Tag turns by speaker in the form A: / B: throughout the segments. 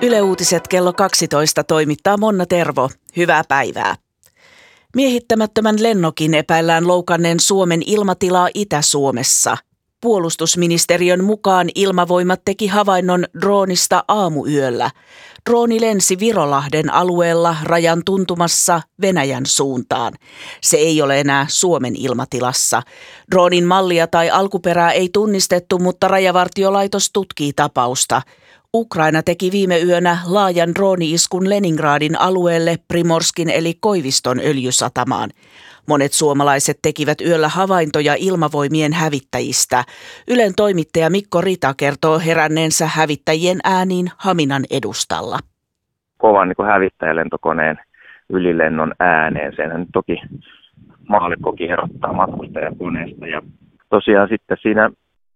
A: Yle Uutiset kello 12 toimittaa Monna Tervo. Hyvää päivää. Miehittämättömän lennokin epäillään loukanneen Suomen ilmatilaa Itä-Suomessa. Puolustusministeriön mukaan Ilmavoimat teki havainnon droonista aamuyöllä. Drooni lensi Virolahden alueella rajan tuntumassa Venäjän suuntaan. Se ei ole enää Suomen ilmatilassa. Droonin mallia tai alkuperää ei tunnistettu, mutta Rajavartiolaitos tutkii tapausta. Ukraina teki viime yönä laajan drooni-iskun Leningradin alueelle Primorskin eli Koiviston öljysatamaan. Monet suomalaiset tekivät yöllä havaintoja ilmavoimien hävittäjistä. Ylen toimittaja Mikko Rita kertoo heränneensä hävittäjien ääniin Haminan edustalla.
B: Kovan hävittäjälentokoneen ylilennon ääneen. Senhän nyt toki maallikkokin erottaa matkustajakoneesta. Ja tosiaan sitten siinä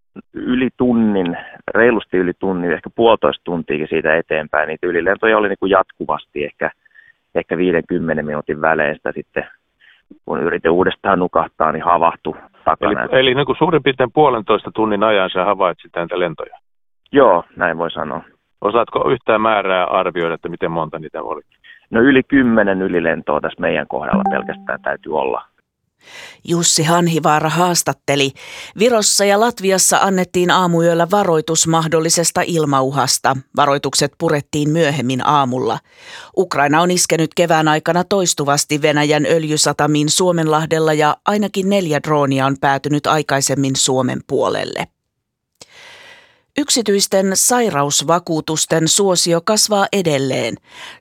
B: reilusti yli tunnin, ehkä 1,5 tuntia siitä eteenpäin. Niitä ylilentoja oli jatkuvasti, ehkä 5-10 minuutin välein sitä sitten. Kun yritin uudestaan nukahtaa, niin havahtui takana.
C: Eli suurin piirtein 1,5 tunnin ajan sä havaitsit näitä lentoja?
B: Joo, näin voi sanoa.
C: Osaatko yhtään määrää arvioida, että miten monta niitä oli?
B: No yli 10 ylilentoa tässä meidän kohdalla pelkästään täytyy olla.
A: Jussi Hanhivaara haastatteli. Virossa ja Latviassa annettiin aamuyöllä varoitus mahdollisesta ilmauhasta. Varoitukset purettiin myöhemmin aamulla. Ukraina on iskenyt kevään aikana toistuvasti Venäjän öljysatamiin Suomenlahdella ja ainakin 4 droonia on päätynyt aikaisemmin Suomen puolelle. Yksityisten sairausvakuutusten suosio kasvaa edelleen.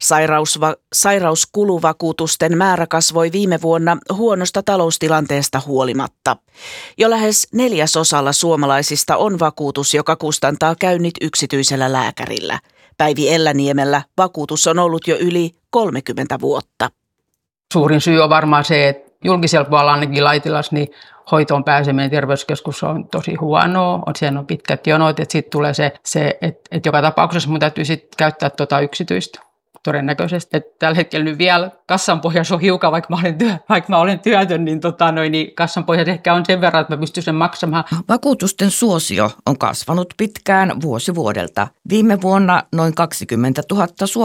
A: Sairauskuluvakuutusten määrä kasvoi viime vuonna huonosta taloustilanteesta huolimatta. Jo lähes 1/4 suomalaisista on vakuutus, joka kustantaa käynnit yksityisellä lääkärillä. Päivi Elläniemellä vakuutus on ollut jo yli 30 vuotta.
D: Suurin syy on varmaan se, että julkisella puolella ainakin Laitilassa niin hoitoon pääseminen terveyskeskus on tosi huonoa. Siellä on pitkät jonot, että sitten tulee se että joka tapauksessa mun täytyy sitten käyttää yksityistä todennäköisesti. Että tällä hetkellä nyt vielä kassan pohjassa on hiukan, vaikka mä olen työtön, niin, niin kassan pohjassa ehkä on sen verran, että mä pystyn sen maksamaan.
E: Vakuutusten suosio on kasvanut pitkään vuosi vuodelta. Viime vuonna noin 20 000